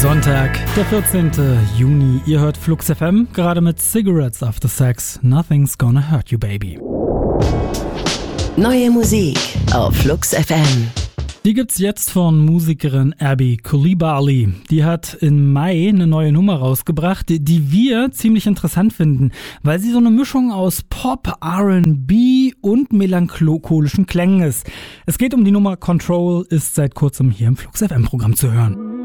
Sonntag, der 14. Juni. Ihr hört Flux FM, gerade mit Cigarettes After Sex. Nothing's gonna hurt you, baby. Neue Musik auf Flux FM. Die gibt's jetzt von Musikerin Abby Coulibaly. Die hat im Mai eine neue Nummer rausgebracht, die wir ziemlich interessant finden, weil sie so eine Mischung aus Pop, R&B und melancholischen Klängen ist. Es geht um die Nummer Control, ist seit kurzem hier im Flux FM Programm zu hören.